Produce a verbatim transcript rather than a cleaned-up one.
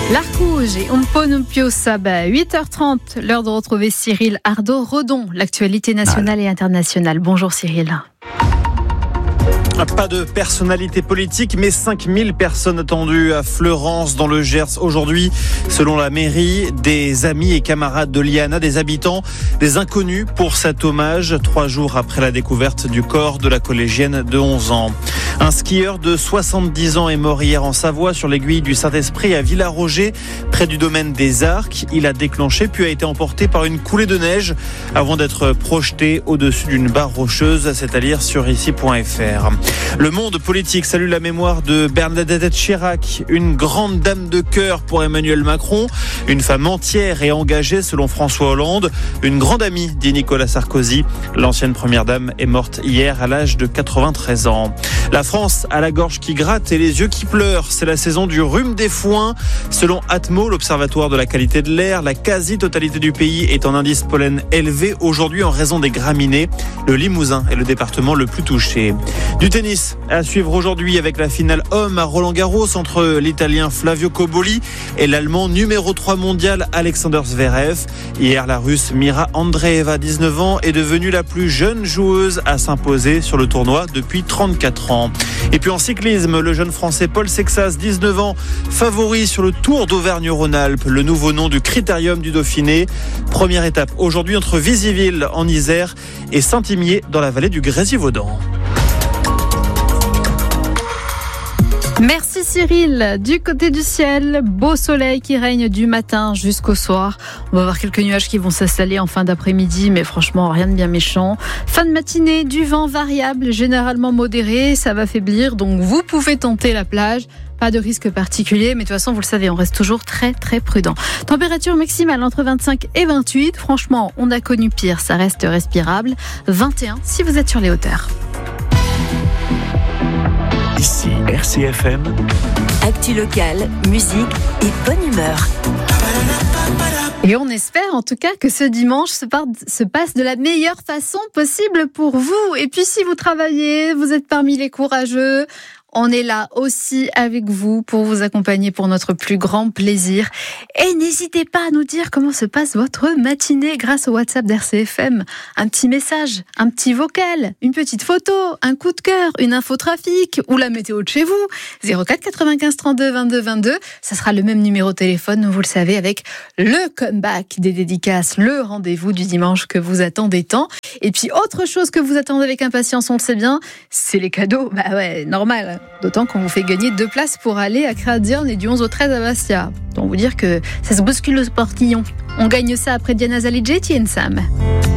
L'Arc Rouge et Omponompio Saba, huit heures trente, l'heure de retrouver Cyril Ardo-Redon, l'actualité nationale et internationale. Bonjour Cyril. Pas de personnalité politique, mais cinq mille personnes attendues à Fleurance dans le Gers aujourd'hui. Selon la mairie, des amis et camarades de Liana, des habitants, des inconnus pour cet hommage, trois jours après la découverte du corps de la collégienne de onze ans. Un skieur de soixante-dix ans est mort hier en Savoie sur l'aiguille du Saint-Esprit à Villaroger, près du domaine des Arcs. Il a déclenché puis a été emporté par une coulée de neige avant d'être projeté au-dessus d'une barre rocheuse. C'est à lire sur ici point f r. Le monde politique salue la mémoire de Bernadette Chirac, une grande dame de cœur pour Emmanuel Macron, une femme entière et engagée selon François Hollande, une grande amie, dit Nicolas Sarkozy. L'ancienne première dame est morte hier à l'âge de quatre-vingt-treize ans. La France a la gorge qui gratte et les yeux qui pleurent. C'est la saison du rhume des foins. Selon Atmo, l'observatoire de la qualité de l'air, la quasi-totalité du pays est en indice pollen élevé aujourd'hui en raison des graminées. Le Limousin est le département le plus touché. Du tennis à suivre aujourd'hui avec la finale homme à Roland-Garros entre l'Italien Flavio Cobolli et l'Allemand numéro trois mondial Alexander Zverev. Hier, la Russe Mira Andreeva, dix-neuf ans, est devenue la plus jeune joueuse à s'imposer sur le tournoi depuis trente-quatre ans. Et puis en cyclisme, le jeune Français Paul Sexas, dix-neuf ans, favori sur le Tour d'Auvergne-Rhône-Alpes, le nouveau nom du Critérium du Dauphiné. Première étape aujourd'hui entre Visiville en Isère et Saint-Imier dans la vallée du Grésivaudan. Merci Cyril. Du côté du ciel, beau soleil qui règne du matin jusqu'au soir. On va avoir quelques nuages qui vont s'installer en fin d'après-midi, mais franchement rien de bien méchant. Fin de matinée, du vent variable, généralement modéré, ça va faiblir, donc vous pouvez tenter la plage. Pas de risque particulier, mais de toute façon, vous le savez, on reste toujours très très prudent. Température maximale entre vingt-cinq et vingt-huit. Franchement, on a connu pire, ça reste respirable. vingt et un si vous êtes sur les hauteurs. Ici R C F M. Actu locale, musique et bonne humeur. Et on espère en tout cas que ce dimanche se, part, se passe de la meilleure façon possible pour vous. Et puis si vous travaillez, vous êtes parmi les courageux, on est là aussi avec vous pour vous accompagner pour notre plus grand plaisir. Et n'hésitez pas à nous dire comment se passe votre matinée grâce au WhatsApp d'R C F M. Un petit message, un petit vocal, une petite photo, un coup de cœur, une info trafic ou la météo de chez vous. zéro quatre quatre-vingt-quinze trente-deux vingt-deux vingt-deux. Ça sera le même numéro de téléphone, vous le savez, avec le comeback des dédicaces, le rendez-vous du dimanche que vous attendez tant. Et puis autre chose que vous attendez avec impatience, on le sait bien, c'est les cadeaux. Bah ouais, normal. D'autant qu'on vous fait gagner deux places pour aller à Créadierne et du onze au treize à Bastia. Donc vous dire que ça se bouscule le portillon. On gagne ça après Diana Zalidje et Tien Sam.